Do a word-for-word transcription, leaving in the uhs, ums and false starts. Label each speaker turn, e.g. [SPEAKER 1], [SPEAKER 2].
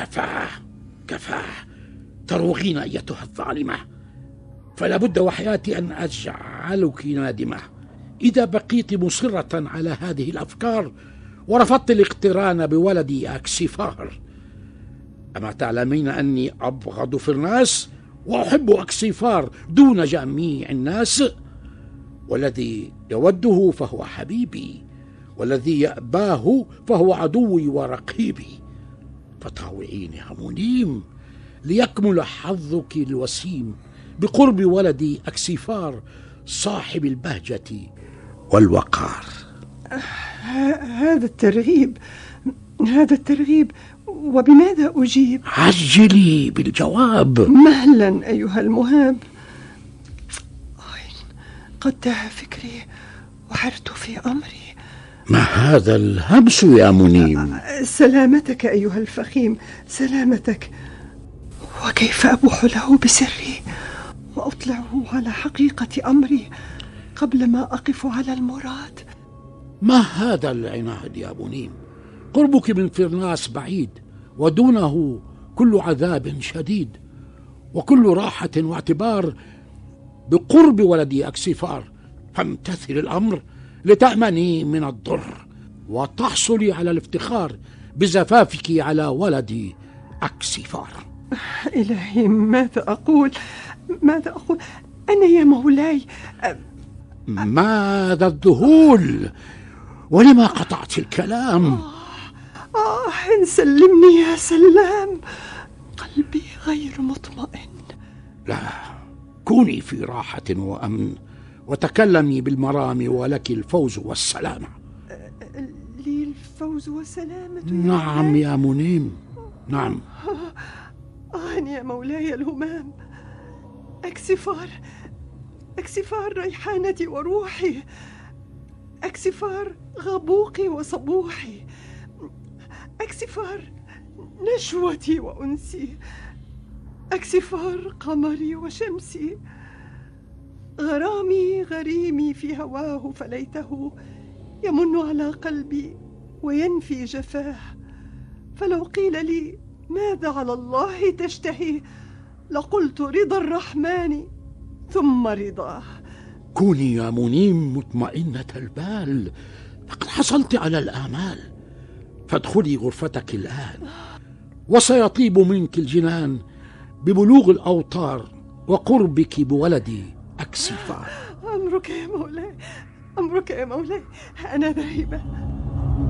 [SPEAKER 1] كفاه كفاه، تروغين أيتها الظالمة، فلا بد وحياتي أن أجعلك نادمة إذا بقيت مصرة على هذه الأفكار ورفضت الاقتران بولدي أكسفار. أما تعلمين أني أبغض فرناس وأحب أكسفار دون جميع الناس؟ والذي يوده فهو حبيبي، والذي يأباه فهو عدوي ورقيبي. فطاوعيني يا منيم ليكمل حظك الوسيم بقرب ولدي أكسفار صاحب البهجة والوقار.
[SPEAKER 2] هذا الترغيب هذا الترغيب وبماذا أجيب؟
[SPEAKER 1] عجلي بالجواب.
[SPEAKER 2] مهلا أيها المهاب. قد تاه فكري وحرت في أمري.
[SPEAKER 1] ما هذا الهمس يا منيم؟
[SPEAKER 2] سلامتك أيها الفخيم، سلامتك. وكيف أبوح له بسري وأطلعه على حقيقة أمري قبل ما أقف على المراد؟
[SPEAKER 1] ما هذا العناد يا منيم؟ قربك من فرناس بعيد، ودونه كل عذاب شديد، وكل راحة واعتبار بقرب ولدي أكسفار. فامتثل الأمر لتأمني من الضر وتحصلي على الافتخار بزفافك على ولدي أكسفار.
[SPEAKER 2] إلهي، ماذا أقول ماذا أقول أنا يا مولاي؟
[SPEAKER 1] ماذا الذهول؟ ولما قطعت الكلام؟
[SPEAKER 2] آه, آه سلمني يا سلام، قلبي غير مطمئن.
[SPEAKER 1] لا، كوني في راحة وأمن وتكلمي بالمرام ولك الفوز والسلامة.
[SPEAKER 2] لي الفوز والسلامة؟
[SPEAKER 1] نعم يا منيم، نعم.
[SPEAKER 2] آه يا مولاي الهمام، أكسفار أكسفار ريحانتي وروحي، أكسفار غبوقي وصبوحي، أكسفار نشوتي وأنسي، أكسفار قمري وشمسي، غرامي غريمي في هواه، فليته يمن على قلبي وينفي جفاه. فلو قيل لي ماذا على الله تشتهي لقلت رضا الرحمن ثم رضاه.
[SPEAKER 1] كوني يا منيم مطمئنة البال، لقد حصلت على الآمال، فادخلي غرفتك الآن وسيطيب منك الجنان ببلوغ الأوطار وقربك بولدي أكسفار.
[SPEAKER 2] أمرك يا مولاي، أمرك يا مولاي، أنا ذاهبة.